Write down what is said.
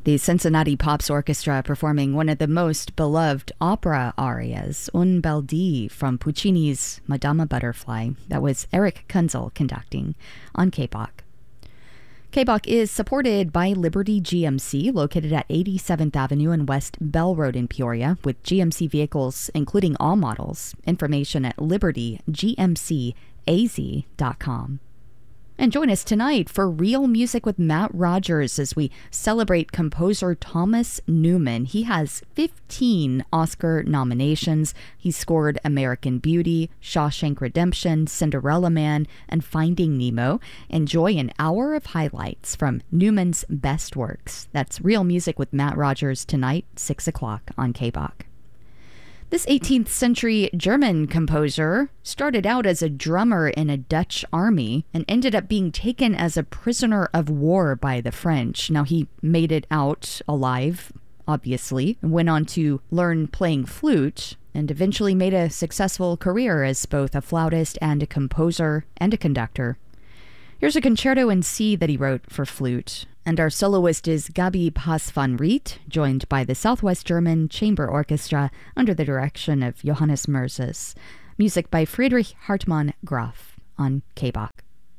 The Cincinnati Pops Orchestra performing one of the most beloved opera arias, Un bel dì, from Puccini's Madama Butterfly. That was Eric Kunzel conducting on KBOC. KBOC is supported by Liberty GMC, located at 87th Avenue and West Bell Road in Peoria, with GMC vehicles including all models. Information at libertygmcaz.com. And join us tonight for Real Music with Matt Rogers as we celebrate composer Thomas Newman. He has 15 Oscar nominations. He scored American Beauty, Shawshank Redemption, Cinderella Man, and Finding Nemo. Enjoy an hour of highlights from Newman's best works. That's Real Music with Matt Rogers tonight, 6 o'clock on KBOC. This 18th century German composer started out as a drummer in a Dutch army and ended up being taken as a prisoner of war by the French. Now, he made it out alive, obviously, and went on to learn playing flute and eventually made a successful career as both a flautist and a composer and a conductor. Here's a concerto in C that he wrote for flute. And our soloist is Gabi Paas van Riet, joined by the Southwest German Chamber Orchestra under the direction of Johannes Merzes. Music by Friedrich Hartmann Graf on KBOC.